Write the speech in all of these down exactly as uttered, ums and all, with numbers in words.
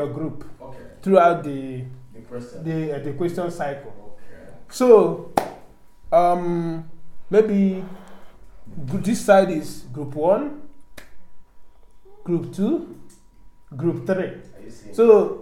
your group Okay. throughout the The question. the uh, the question cycle. Okay. So, um, maybe gr- this side is group one, group two, group three. Are you seeing? So,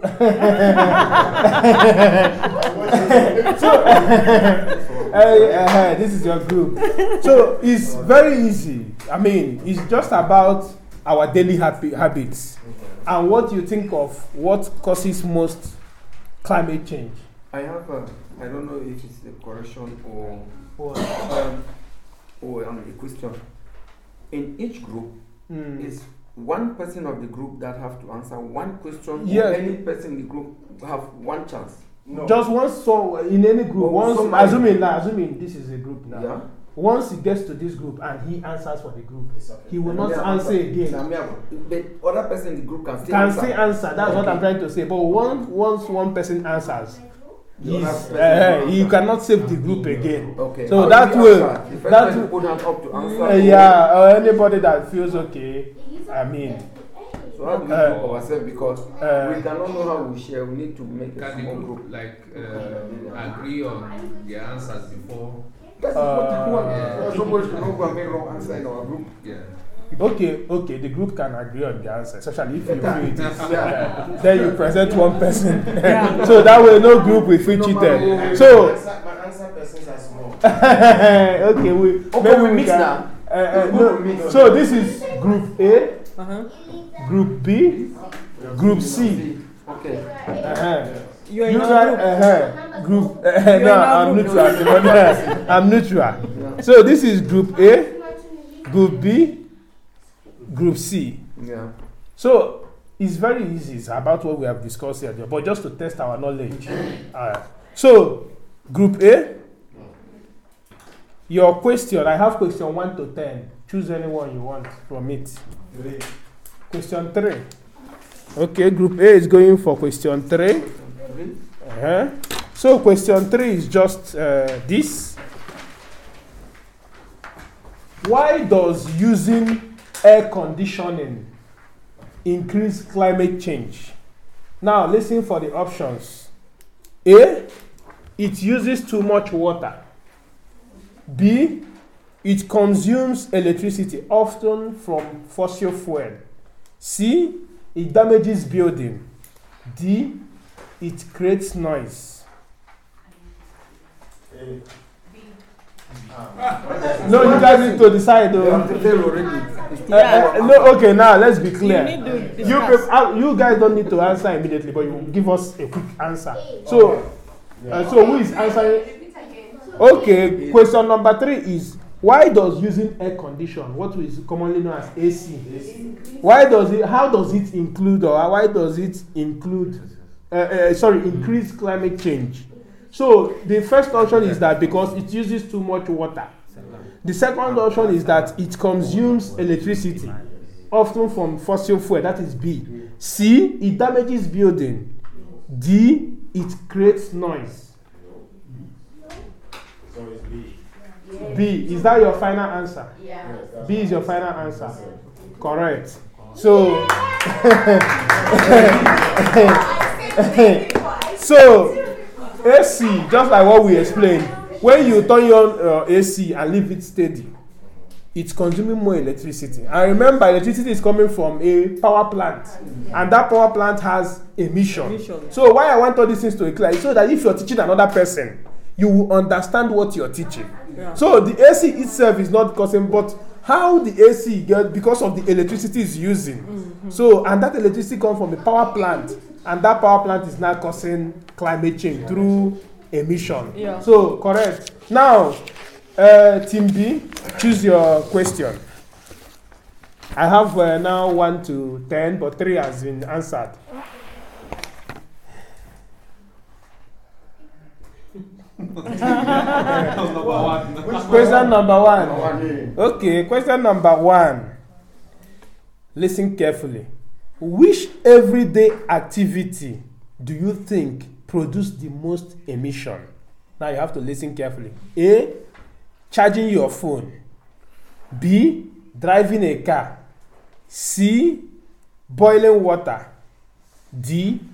so uh, uh, this is your group. So it's very easy. I mean, it's just about our daily happy habits and what you think of what causes most climate change. I have a, I don't know if it's a correction or Or, um, or um, a question. In each group, mm, is one person of the group that have to answer one question, Yeah. or any person in the group have one chance? No. just once, so in any group, Oh, once somebody- assuming now, assuming this is a group now. Yeah. Once he gets to this group and he answers for the group, It's okay. he will And not then answer again. Now, me, I- the other person in the group can still Can answer. still answer. That's what I'm Okay. trying to say. But once once one person answers, The he's, other person uh, will you answer. cannot save the group again. Okay. So How that do we will- answer? The first that person will- put hand up to answer. Uh, or- yeah, or anybody that feels okay. I mean, So how do we Uh, do ourselves? Because uh, we cannot know how we share. We need to make a Can the small group group. like uh, agree on the answers before? That's what Uh, we want. yeah. Somebody should not go and make wrong answer in our group. Yeah. okay, okay, the group can agree on the answer, especially if you feel it is. Yeah. Uh, then you present one person. So that way no group will feel cheated. So, My answer, my answer persons are small. okay, we, Okay, maybe we we mix can, now. Uh, uh, We no, mix. so this is group A, Uh-huh. group B, group C. Okay. Uh-huh. You're in You our guys, group. uh-huh. Group, uh, in no, our I'm group. neutral. I'm neutral. So this is group A, group B, group C. Yeah. So it's very easy. It's about what we have discussed here, but just to test our knowledge. Uh, so group A, your question. I have question one to ten. Choose anyone you want from it. Three. Question three. Okay, group A is going for question three. Uh-huh. So question three is just uh, this. Why does using air conditioning increase climate change? Now listen for the options. A, it uses too much water. B, it consumes electricity, often from fossil fuel. C, it damages building. D, it creates noise. A. No, you guys need to decide. They Though. have to tell already. It's too Uh, uh, much. no, okay, now let's be You clear. need to You, discuss. pe- uh, you guys don't need to answer immediately, but you give us a quick answer. So, uh, so who is answering? Okay, question number three is why does using air condition, what is commonly known as A C, why does it? How does it include or why does it include? Uh, uh, sorry, increase climate change. So the first option is that because it uses too much water. The second option is that it consumes electricity, often from fossil fuel. That is B. C, it damages building. D, it creates noise. So it's B. B, is that your final answer? Yes, that's B is your final answer. Correct. So, so A C, just like what we explained, when you turn on uh, A C and leave it steady, it's consuming more electricity. And remember, electricity is coming from a power plant, and that power plant has emission. Emission. So why I want all these things to be clear is so that if you're teaching another person, you will understand what you're teaching. Yeah. So the A C itself is not causing, but how the A C get because of the electricity is using. Mm-hmm. So and that electricity comes from the power plant, and that power plant is now causing climate change through emission. Yeah. So correct. Now, uh, Team B, choose your question. I have uh, now one to ten, but three has been answered. Question number one. Okay, question number one. Listen carefully. Which everyday activity do you think produce the most emission? Now you have to listen carefully. A, charging your phone. B, driving a car. C, boiling water. D,